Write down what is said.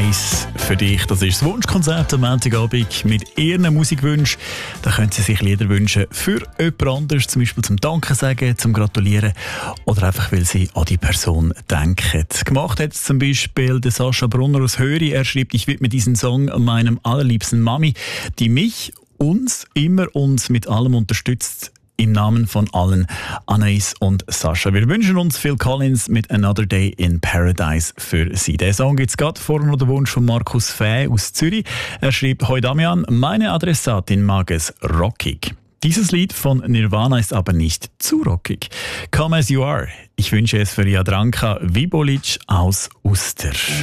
Paradise für dich. Das ist das Wunschkonzert am Montagabend mit ihren Musikwünschen. Da können Sie sich Lieder wünschen für jemand anderes, zum Beispiel zum Danke sagen, zum Gratulieren oder einfach, weil Sie an die Person denken. Gemacht hat es zum Beispiel der Sascha Brunner aus Höri. Er schreibt, ich widme diesen Song meinem allerliebsten Mami, die mich, uns mit allem unterstützt. Im Namen von allen, Anais und Sascha. Wir wünschen uns Phil Collins mit Another Day in Paradise für Sie. Der Song gibt es gerade vorher noch den Wunsch von Markus Fäh aus Zürich. Er schreibt, Hoi Damian, meine Adressatin mag es rockig. Dieses Lied von Nirvana ist aber nicht zu rockig. Come As You Are. Ich wünsche es für Jadranka Vibolic aus Uster.